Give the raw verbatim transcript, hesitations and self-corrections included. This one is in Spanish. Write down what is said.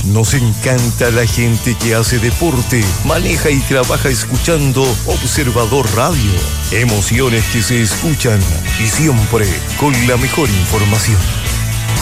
Nos encanta la gente que hace deporte, maneja y trabaja escuchando Observador Radio. Emociones que se escuchan y siempre con la mejor información.